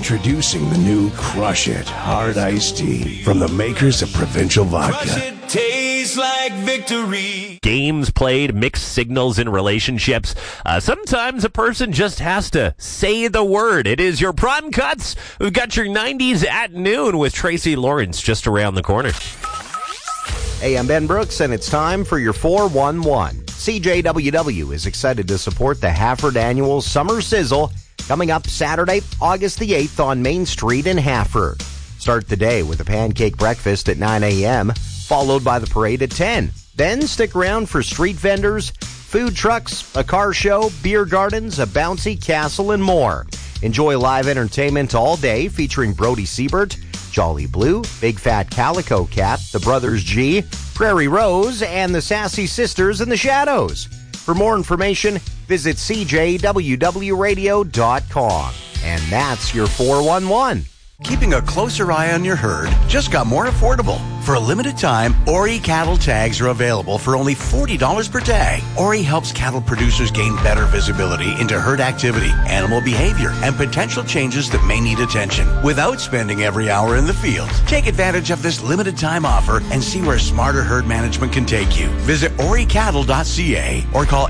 Introducing the new Crush It Hard Iced Tea from the makers of Provincial Vodka. Crush it, tastes like victory. Games played, mixed signals in relationships. Sometimes a person just has to say the word. It is your Prime Cuts. We've got your 90s at noon with Tracy Lawrence just around the corner. Hey, I'm Ben Brooks, and it's time for your 411. CJWW is excited to support the Hafford Annual Summer Sizzle coming up Saturday, August the 8th on Main Street in Hafford. Start the day with a pancake breakfast at 9 a.m., followed by the parade at 10. Then stick around for street vendors, food trucks, a car show, beer gardens, a bouncy castle, and more. Enjoy live entertainment all day featuring Brody Siebert, Jolly Blue, Big Fat Calico Cat, the Brothers G, Prairie Rose, and the Sassy Sisters in the Shadows. For more information, visit cjwwradio.com. And that's your 411. Keeping a closer eye on your herd just got more affordable. For a limited time, Ori cattle tags are available for only $40 per tag. Ori helps cattle producers gain better visibility into herd activity, animal behavior, and potential changes that may need attention without spending every hour in the field. Take advantage of this limited time offer and see where smarter herd management can take you. Visit oricattle.ca or call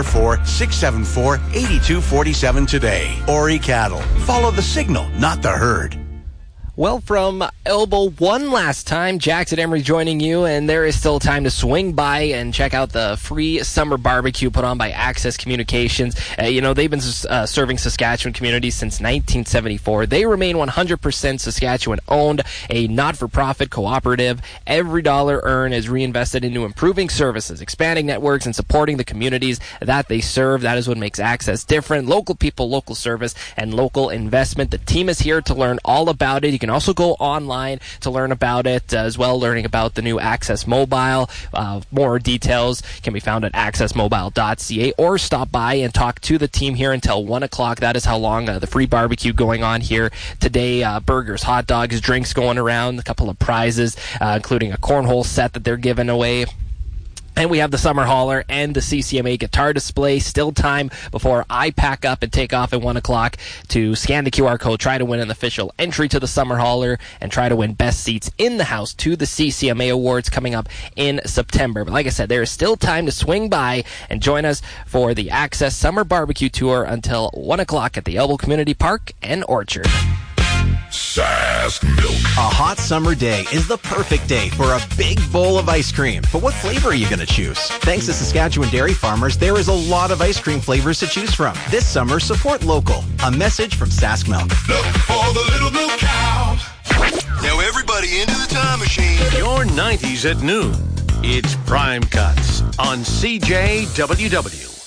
844-674-8247 today. Ori Cattle. Follow the signal, not the herd. Well, from Elbow one last time, Jackson Emery joining you, and there is still time to swing by and check out the free summer barbecue put on by Access Communications. They've been serving Saskatchewan communities since 1974. They remain 100% Saskatchewan-owned, a not-for-profit cooperative. Every dollar earned is reinvested into improving services, expanding networks, and supporting the communities that they serve. That is what makes Access different. Local people, local service, and local investment. The team is here to learn all about it. You can also go online to learn about it as well, learning about the new Access Mobile. More details can be found at accessmobile.ca, or stop by and talk to the team here until 1 o'clock. That is how long the free barbecue going on here today. Burgers, hot dogs, drinks going around, a couple of prizes, including a cornhole set that they're giving away. And we have the Summer Hauler and the CCMA guitar display. Still time before I pack up and take off at 1 o'clock to scan the QR code, try to win an official entry to the Summer Hauler, and try to win best seats in the house to the CCMA Awards coming up in September. But like I said, there is still time to swing by and join us for the Access Summer Barbecue Tour until 1 o'clock at the Elbow Community Park and Orchard. Sask Milk. A hot summer day is the perfect day for a big bowl of ice cream. But what flavor are you going to choose? Thanks to Saskatchewan dairy farmers, there is a lot of ice cream flavors to choose from. This summer, support local. A message from Sask Milk. Look for the little milk cow. Now everybody into the time machine. Your 90s at noon. It's Prime Cuts on CJWW.